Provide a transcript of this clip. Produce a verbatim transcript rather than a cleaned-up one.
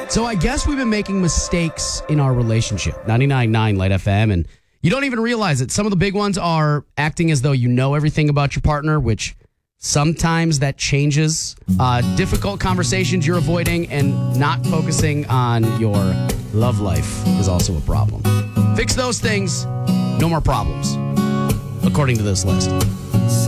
So I guess we've been making mistakes in our relationship. ninety-nine point nine Light F M, and you don't even realize it. Some of the big ones are acting as though you know everything about your partner, which sometimes that changes. Uh, difficult conversations you're avoiding and not focusing on your love life is also a problem. Fix those things, no more problems, according to this list.